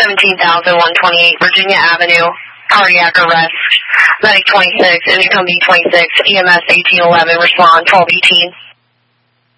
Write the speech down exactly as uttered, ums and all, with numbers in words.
seventeen thousand one twenty-eight Virginia Avenue, cardiac arrest, medic twenty-six, income B twenty-six, E M S eighteen eleven, respond twelve eighteen.